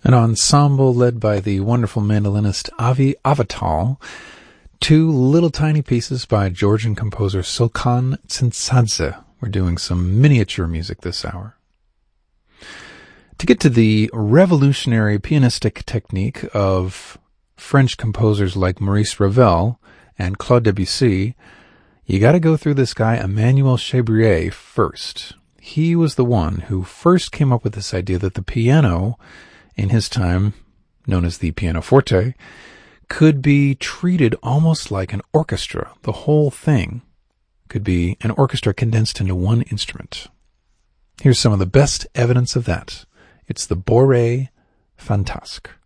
An ensemble led by the wonderful mandolinist Avi Avital, two little tiny pieces by Georgian composer Sulkan Tsintsadze. We're doing some miniature music this hour. To get to the revolutionary pianistic technique of French composers like Maurice Ravel and Claude Debussy, you got to go through this guy Emmanuel Chabrier first. He was the one who first came up with this idea that the piano, in his time known as the pianoforte, could be treated almost like an orchestra. The whole thing could be an orchestra condensed into one instrument. Here's some of the best evidence of that. It's the Bourrée Fantasque.